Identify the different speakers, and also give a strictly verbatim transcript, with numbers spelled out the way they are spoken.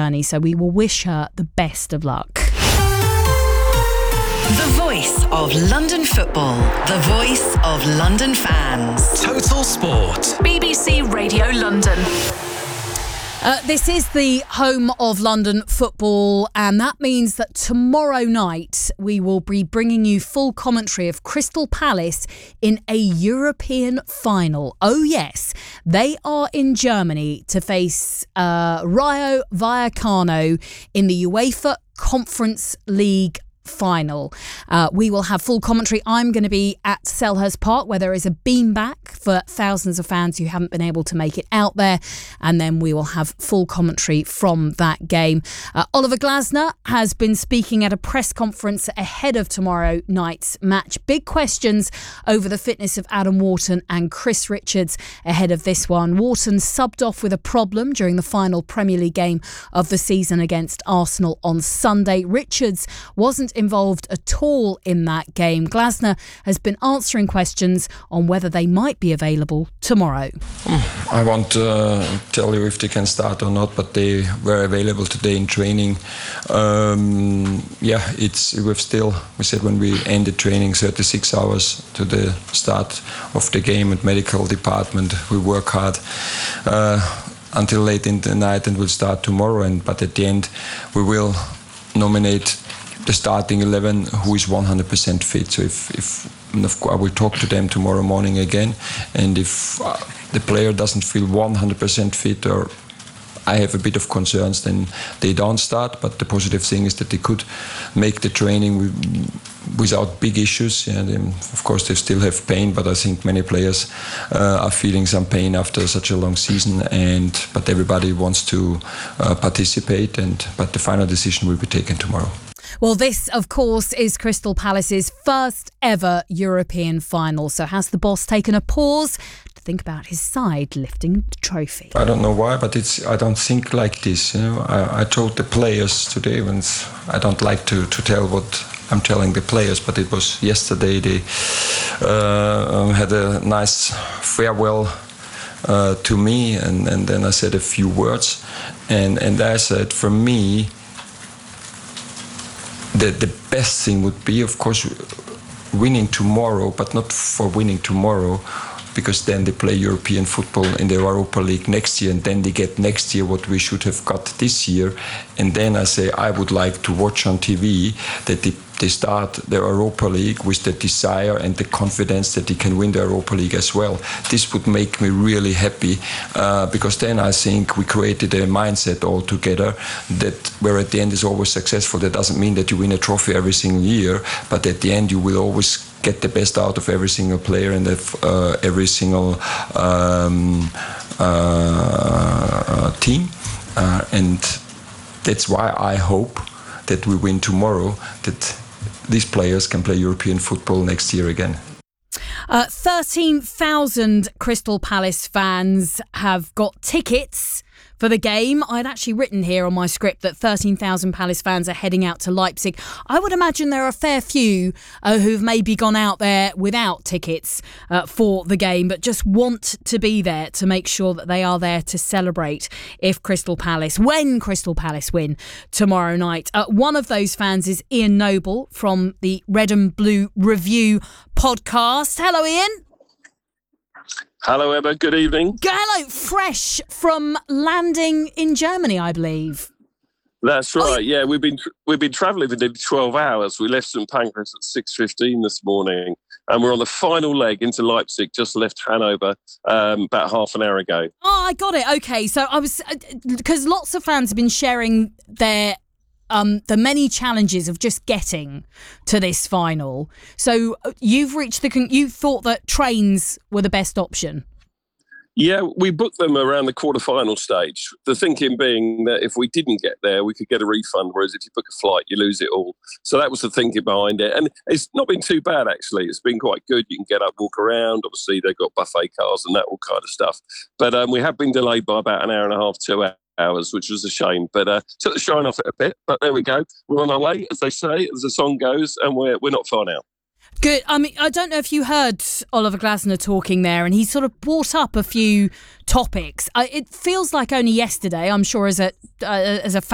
Speaker 1: journey. So we will wish her the best of luck.
Speaker 2: The voice of London football. The voice of London fans.
Speaker 3: Total Sport.
Speaker 2: B B C Radio London.
Speaker 1: Uh, this is the home of London football, and that means that tomorrow night we will be bringing you full commentary of Crystal Palace in a European final. Oh yes, they are in Germany to face uh, Rayo Vallecano in the UEFA Conference League final. Uh, we will have full commentary. I'm going to be at Selhurst Park, where there is a beanback for thousands of fans who haven't been able to make it out there, and then we will have full commentary from that game. Uh, Oliver Glasner has been speaking at a press conference ahead of tomorrow night's match. Big questions over the fitness of Adam Wharton and Chris Richards ahead of this one. Wharton subbed off with a problem during the final Premier League game of the season against Arsenal on Sunday. Richards wasn't involved at all in that game. Glasner has been answering questions on whether they might be available tomorrow.
Speaker 4: I won't uh, tell you if they can start or not, but they were available today in training. Um, yeah, it's we've still, we said when we ended training, thirty-six hours to the start of the game at medical department. We work hard uh, until late in the night, and we'll start tomorrow. And but at the end, we will nominate the starting eleven who is one hundred percent fit. So if, if and of course I will talk to them tomorrow morning again, and if uh, the player doesn't feel one hundred percent fit, or I have a bit of concerns, then they don't start. But the positive thing is that they could make the training with, without big issues. And um, of course they still have pain, but I think many players uh, are feeling some pain after such a long season. And but everybody wants to uh, participate, and but the final decision will be taken tomorrow.
Speaker 1: Well, this, of course, is Crystal Palace's first ever European final. So has the boss taken a pause to think about his side lifting the trophy?
Speaker 4: I don't know why, but it's. I don't think like this. You know, I, I told the players today, when I don't like to, to tell what I'm telling the players, but it was yesterday. They uh, had a nice farewell uh, to me, and, and then I said a few words, and and I said, for me, The, the best thing would be, of course, winning tomorrow, but not for winning tomorrow, because then they play European football in the Europa League next year, and then they get next year what we should have got this year. And then I say I would like to watch on T V that they, they start the Europa League with the desire and the confidence that they can win the Europa League as well. This would make me really happy, uh, because then I think we created a mindset all together that where at the end is always successful. That doesn't mean that you win a trophy every single year, but at the end you will always get the best out of every single player and uh, every single um, uh, team. Uh, and that's why I hope that we win tomorrow, that these players can play European football next year again.
Speaker 1: Uh, thirteen thousand Crystal Palace fans have got tickets for the game. I'd actually written here on my script that thirteen thousand Palace fans are heading out to Leipzig. I would imagine there are a fair few uh, who've maybe gone out there without tickets uh, for the game, but just want to be there to make sure that they are there to celebrate if Crystal Palace, when Crystal Palace win tomorrow night. Uh, one of those fans is Ian Noble from the Red and Blue Review podcast. Hello, Ian.
Speaker 5: Hello, Emma. Good evening.
Speaker 1: Hello, fresh from landing in Germany, I believe.
Speaker 5: That's right.
Speaker 1: Oh,
Speaker 5: yeah, we've been we've been travelling for nearly twelve hours. We left Saint Pancras at six fifteen this morning, and we're on the final leg into Leipzig. Just left Hanover um, about half an hour ago.
Speaker 1: Oh, I got it. Okay, so I was because lots of fans have been sharing their. Um, the many challenges of just getting to this final. So you've reached the, con- you thought that trains were the best option.
Speaker 5: Yeah, we booked them around the quarter-final stage. The thinking being that if we didn't get there, we could get a refund, whereas if you book a flight, you lose it all. So that was the thinking behind it. And it's not been too bad, actually. It's been quite good. You can get up, walk around. Obviously, they've got buffet cars and that all kind of stuff. But um, we have been delayed by about an hour and a half, two hours. hours, which was a shame, but uh, took the shine off it a bit. But there we go. We're on our way, as they say, as the song goes, and we're we're not far now.
Speaker 1: Good. I mean, I don't know if you heard Oliver Glasner talking there, and he sort of brought up a few topics. I, it feels like only yesterday, I'm sure, as a uh, as a fan.